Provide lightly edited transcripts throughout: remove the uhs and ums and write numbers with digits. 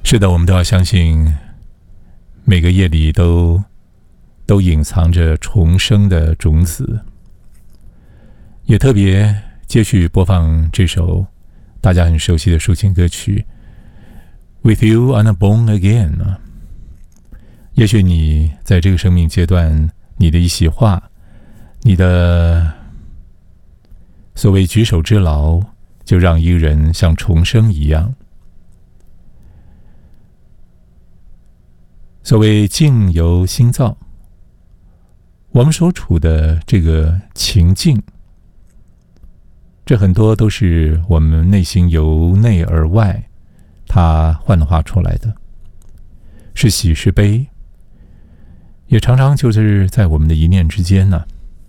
是的，我们都要相信，每个夜里都隐藏着重生的种子。也特别接续播放这首大家很熟悉的抒情歌曲《With You I'm Born Again》。也许你在这个生命阶段，你的一席话，你的所谓举手之劳，就让一个人像重生一样。所谓境由心造，我们所处的这个情境，这很多都是我们内心由内而外它幻化出来的，是喜是悲，也常常就是在我们的一念之间呢。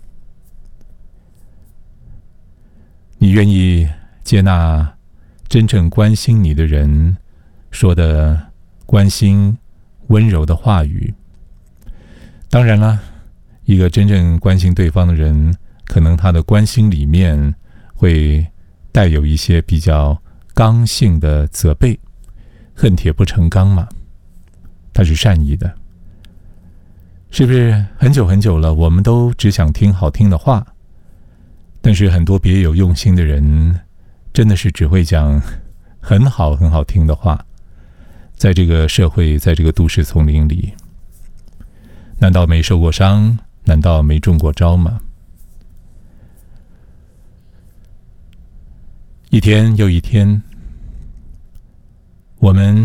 你愿意接纳真正关心你的人说的关心温柔的话语。当然了，一个真正关心对方的人，可能他的关心里面会带有一些比较刚性的责备，恨铁不成钢嘛，他是善意的。是不是很久很久了，我们都只想听好听的话，但是很多别有用心的人真的是只会讲很好很好听的话。在这个社会，在这个都市丛林里，难道没受过伤？难道没中过招吗？一天又一天，我们